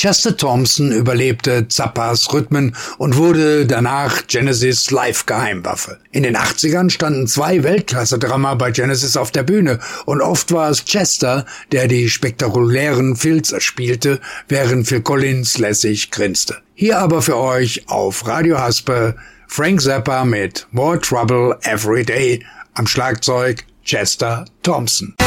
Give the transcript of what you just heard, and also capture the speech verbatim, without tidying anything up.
Chester Thompson überlebte Zappas Rhythmen und wurde danach Genesis Live-Geheimwaffe. In den achtzigern standen zwei Weltklasse-Drummer bei Genesis auf der Bühne und oft war es Chester, der die spektakulären Fills erspielte, während Phil Collins lässig grinste. Hier aber für euch auf Radio Haspe Frank Zappa mit More Trouble Every Day, am Schlagzeug Chester Thompson.